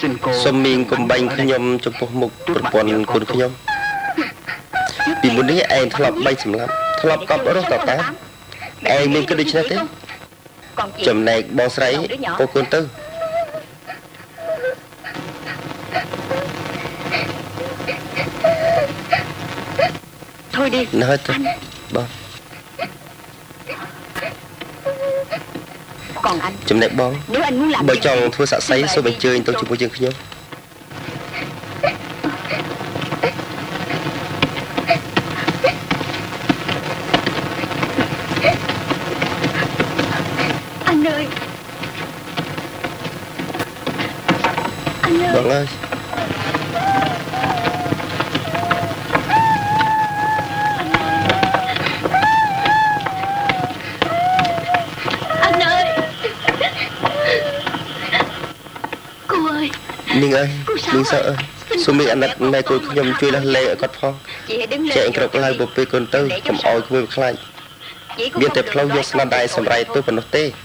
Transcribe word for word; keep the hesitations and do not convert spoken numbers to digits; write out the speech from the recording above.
Xôm miên cùng bánh khá nhông trong một mục một bọn cuốn khá nhông. Vì muốn đi anh thật lọc bánh xâm lắm. Thật lọc cọp đó rất tỏ tá. Anh mình cứ đi chứ thế. Chầm này bó sấy cô cuốn tư. Thôi đi. Nói thôi. Bó. Còn anh. Chầm này bó. Nếu anh muốn làm bởi chồng thua xạ sấy số bánh chơi tôi chụp vô chương khá nhông. Anh ơi. Anh ơi. Vâng ơi. Anh ơi. Cô ơi. Ninh ơi, Ninh sợ ơi. Số mình ăn đặt này cô nhầm chui là lê ở cốt phong. Chị anh cực lại bộ bê con tư, cầm oi của mình khai. Biên tập lâu vô sẵn đài xâm rai tôi vẫn nó tê.